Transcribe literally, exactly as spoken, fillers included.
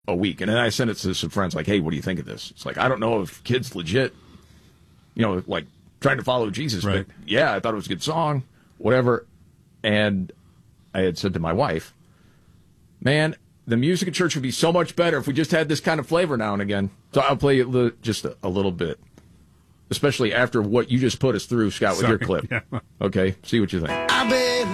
a week. And then I sent it to some friends like, hey, what do you think of this? It's like, I don't know if kid's legit, you know, like trying to follow Jesus. Right. But yeah, I thought it was a good song, whatever. And I had said to my wife, man, the music at church would be so much better if we just had this kind of flavor now and again. So I'll play it just a, a little bit, especially after what you just put us through, Scott, with Sorry. your clip. Yeah. Okay, see what you think. I've been